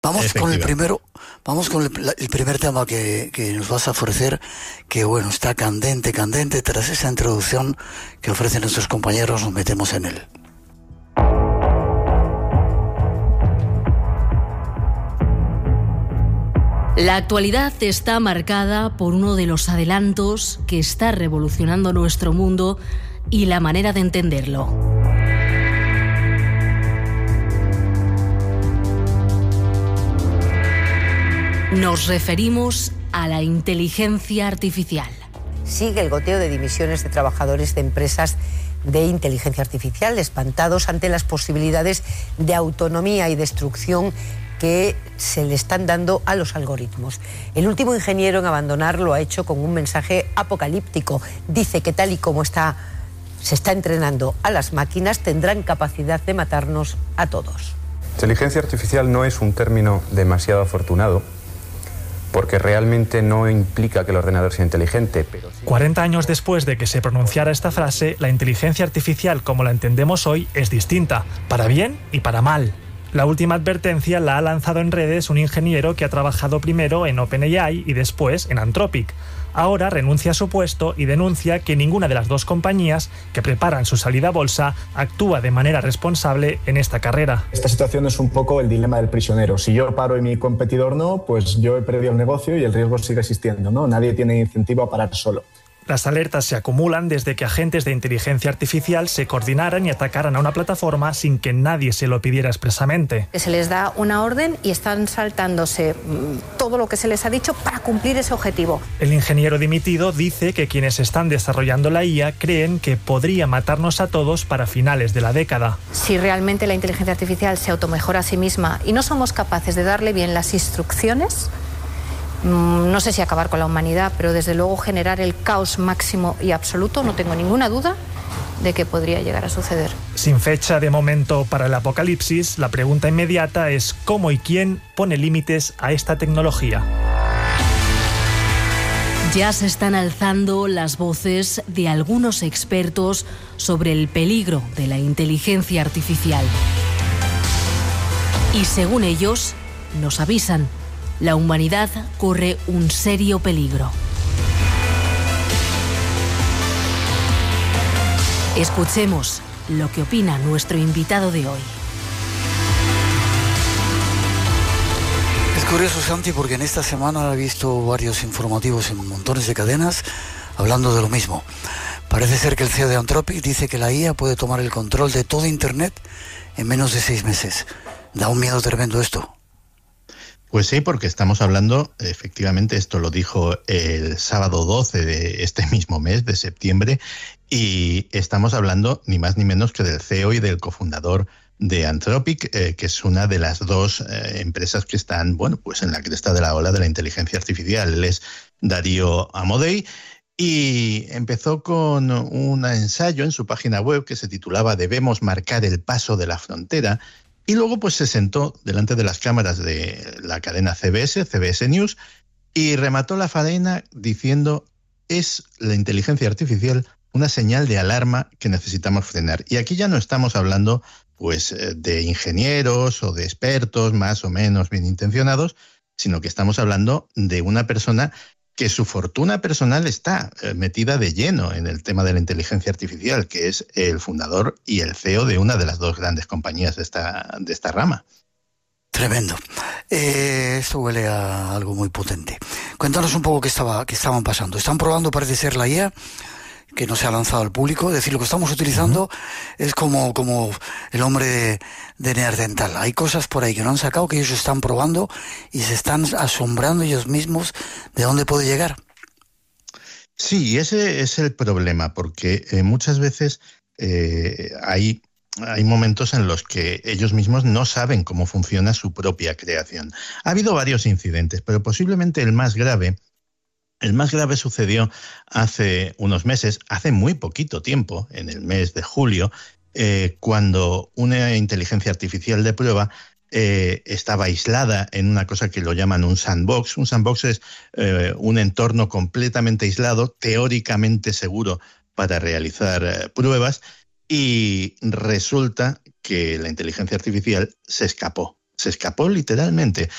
Vamos con el primero, vamos con el primer tema que nos vas a ofrecer, que bueno, está candente. Tras esa introducción que ofrecen nuestros compañeros, nos metemos en él. La actualidad está marcada por uno de los adelantos que está revolucionando nuestro mundo y la manera de entenderlo. Nos referimos a la inteligencia artificial. Sigue el goteo de dimisiones de trabajadores de empresas de inteligencia artificial, espantados ante las posibilidades de autonomía y destrucción que se le están dando a los algoritmos. El último ingeniero en abandonar lo ha hecho con un mensaje apocalíptico. Dice que tal y como se está entrenando a las máquinas, tendrán capacidad de matarnos a todos. Inteligencia artificial no es un término demasiado afortunado, porque realmente no implica que el ordenador sea inteligente. Pero sí... 40 años después de que se pronunciara esta frase, la inteligencia artificial como la entendemos hoy es distinta, para bien y para mal. La última advertencia la ha lanzado en redes un ingeniero que ha trabajado primero en OpenAI y después en Anthropic. Ahora renuncia a su puesto y denuncia que ninguna de las dos compañías que preparan su salida a bolsa actúa de manera responsable en esta carrera. Esta situación es un poco el dilema del prisionero. Si yo paro y mi competidor no, pues yo he perdido el negocio y el riesgo sigue existiendo, ¿no? Nadie tiene incentivo a parar solo. Las alertas se acumulan desde que agentes de inteligencia artificial se coordinaran y atacaran a una plataforma sin que nadie se lo pidiera expresamente. Se les da una orden y están saltándose todo lo que se les ha dicho para cumplir ese objetivo. El ingeniero dimitido dice que quienes están desarrollando la IA creen que podría matarnos a todos para finales de la década. Si realmente la inteligencia artificial se automejora a sí misma y no somos capaces de darle bien las instrucciones, no sé si acabar con la humanidad, pero desde luego generar el caos máximo y absoluto, no tengo ninguna duda de que podría llegar a suceder. Sin fecha de momento para el apocalipsis, la pregunta inmediata es ¿cómo y quién pone límites a esta tecnología? Ya se están alzando las voces de algunos expertos sobre el peligro de la inteligencia artificial. Y según ellos, nos avisan, la humanidad corre un serio peligro. Escuchemos lo que opina nuestro invitado de hoy. Es curioso, Santi, porque en esta semana he visto varios informativos en montones de cadenas hablando de lo mismo. Parece ser que el CEO de Anthropic dice que la IA puede tomar el control de todo Internet en menos de 6 meses. Da un miedo tremendo esto. Pues sí, porque estamos hablando, efectivamente, esto lo dijo el sábado 12 de este mismo mes, de septiembre, y estamos hablando ni más ni menos que del CEO y del cofundador de Anthropic, que es una de las dos empresas que están, bueno, pues en la cresta de la ola de la inteligencia artificial. Él es Darío Amodei y empezó con un ensayo en su página web que se titulaba «Debemos marcar el paso de la frontera». Y luego pues se sentó delante de las cámaras de la cadena CBS News, y remató la faena diciendo: es la inteligencia artificial una señal de alarma que necesitamos frenar. Y aquí ya no estamos hablando pues de ingenieros o de expertos más o menos bien intencionados, sino que estamos hablando de una persona que su fortuna personal está metida de lleno en el tema de la inteligencia artificial, que es el fundador y el CEO de una de las dos grandes compañías de esta rama. Tremendo. Esto huele a algo muy potente. Cuéntanos un poco qué estaban pasando. Están probando, parece ser, la IA, que no se ha lanzado al público. Es decir, lo que estamos utilizando es como el hombre de Neandertal. Hay cosas por ahí que no han sacado, que ellos están probando y se están asombrando ellos mismos de dónde puede llegar. Sí, ese es el problema, porque muchas veces hay momentos en los que ellos mismos no saben cómo funciona su propia creación. Ha habido varios incidentes, pero posiblemente el más grave sucedió hace unos meses, hace muy poquito tiempo, en el mes de julio, cuando una inteligencia artificial de prueba estaba aislada en una cosa que lo llaman un sandbox. Un sandbox es un entorno completamente aislado, teóricamente seguro para realizar pruebas, y resulta que la inteligencia artificial se escapó literalmente.